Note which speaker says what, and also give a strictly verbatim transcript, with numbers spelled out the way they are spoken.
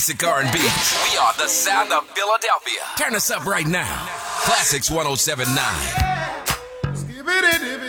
Speaker 1: Classic R and B. We are the sound of Philadelphia. Turn us up right now. Classics one oh seven point nine.